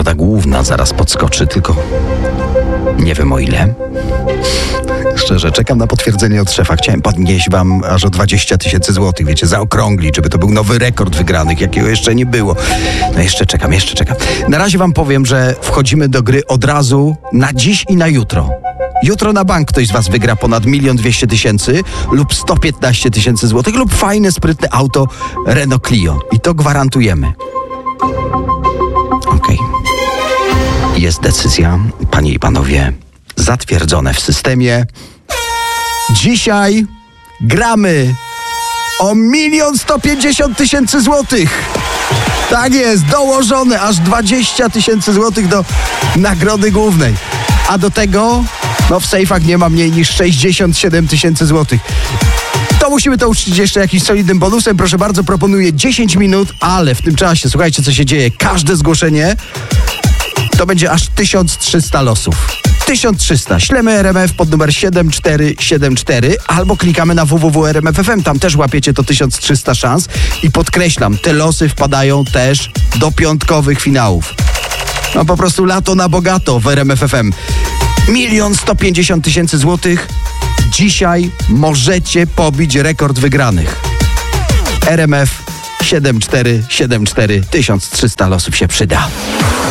nagroda główna zaraz podskoczy, tylko nie wiem o ile. Szczerze, czekam na potwierdzenie od szefa. Chciałem podnieść wam aż o 20 000 złotych, wiecie, zaokrąglić, żeby to był nowy rekord wygranych, jakiego jeszcze nie było. No jeszcze czekam. Na razie wam powiem, że wchodzimy do gry od razu na dziś i na jutro. Jutro na bank ktoś z was wygra ponad 1 200 000 lub 115 000 złotych lub fajne, sprytne auto Renault Clio. I to gwarantujemy. Okej. Jest decyzja, panie i panowie, zatwierdzone w systemie. Dzisiaj gramy o 1 150 000 złotych. Tak jest, dołożone aż 20 000 złotych do nagrody głównej. A do tego, w sejfach nie ma mniej niż 67 000 złotych. To musimy to uczcić jeszcze jakimś solidnym bonusem. Proszę bardzo, proponuję 10 minut, ale w tym czasie, słuchajcie, co się dzieje. Każde zgłoszenie to będzie aż 1300 losów. 1300. Ślemy RMF pod numer 7474 albo klikamy na www.rmf.fm. Tam też łapiecie to 1300 szans. I podkreślam, te losy wpadają też do piątkowych finałów. Po prostu lato na bogato w RMF.fm. 1 150 000 złotych. Dzisiaj możecie pobić rekord wygranych. RMF 7474. 1300 losów się przyda.